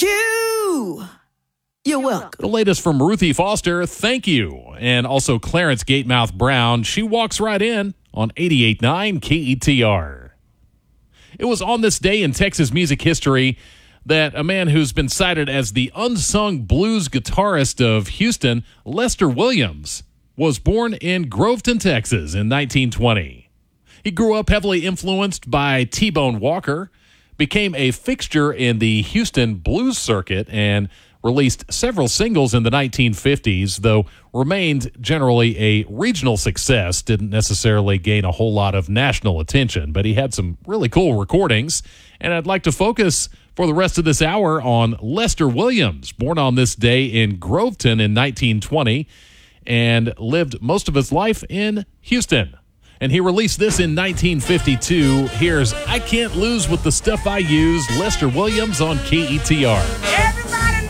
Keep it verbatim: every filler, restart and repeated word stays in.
Thank you. You're welcome. The latest from Ruthie Foster, Thank You. And also Clarence Gatemouth Brown, She Walks Right In on eighty-eight point nine K E T R. It was on this day in Texas music history that a man who's been cited as the unsung blues guitarist of Houston, Lester Williams, was born in Groveton, Texas in nineteen twenty. He grew up heavily influenced by T-Bone Walker, became a fixture in the Houston blues circuit, and released several singles in the nineteen fifties, though remained generally a regional success, didn't necessarily gain a whole lot of national attention, but he had some really cool recordings, and I'd like to focus for the rest of this hour on Lester Williams, born on this day in Groveton in nineteen twenty, and lived most of his life in Houston. And he released this in nineteen fifty-two. Here's I Can't Lose with the Stuff I Use, Lester Williams on K E T R. Yeah.